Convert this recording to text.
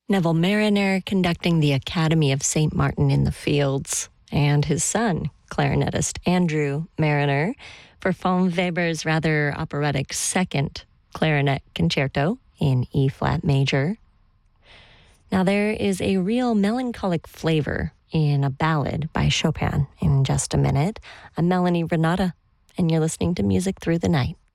Neville Mariner conducting the Academy of St. Martin in the Fields, and his son, clarinetist Andrew Mariner, for von Weber's rather operatic second clarinet concerto in E-flat major. Now, there is a real melancholic flavor in a ballad by Chopin in just a minute. I'm Melanie Renata, and you're listening to Music Through the Night.